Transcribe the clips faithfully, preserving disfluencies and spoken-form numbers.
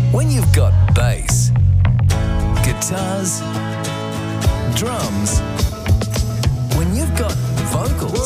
When you've got bass, guitars, drums, when you've got vocals,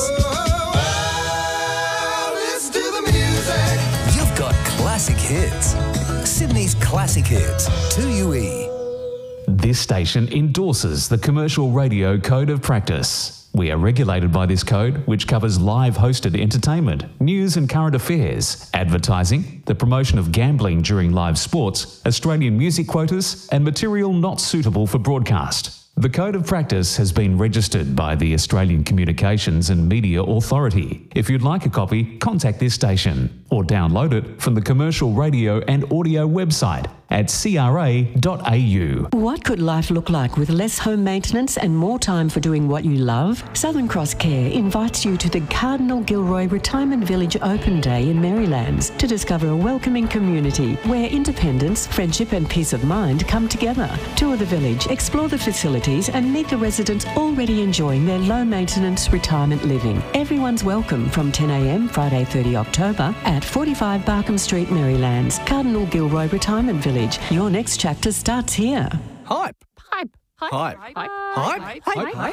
Whoa, listen to the music. you've got classic hits. Sydney's Classic Hits, two U E. This station endorses the Commercial Radio Code of Practice. We are regulated by this code, which covers live hosted entertainment, news and current affairs, advertising, the promotion of gambling during live sports, Australian music quotas, and material not suitable for broadcast. The Code of Practice has been registered by the Australian Communications and Media Authority. If you'd like a copy, contact this station or download it from the Commercial Radio and Audio website at c r a dot a u. What could life look like with less home maintenance and more time for doing what you love? Southern Cross Care invites you to the Cardinal Gilroy Retirement Village Open Day in Marylands to discover a welcoming community where independence, friendship and peace of mind come together. Tour the village, explore the facilities and meet the residents already enjoying their low-maintenance retirement living. Everyone's welcome from ten a m Friday thirtieth October at forty-five Barkham Street, Marylands. Cardinal Gilroy Retirement Village. Your next chapter starts here. Hype. Hype. Hype. Hype. Hype. Hype.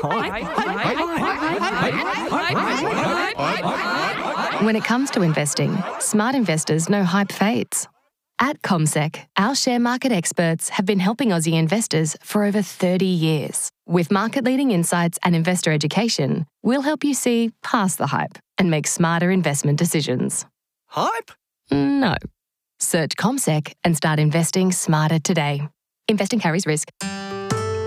Hype. When it comes to investing, smart investors know hype fades. At CommSec, our share market experts have been helping Aussie investors for over thirty years. With market-leading insights and investor education, we'll help you see past the hype and make smarter investment decisions. Hype? No. Search CommSec and start investing smarter today. Investing carries risk.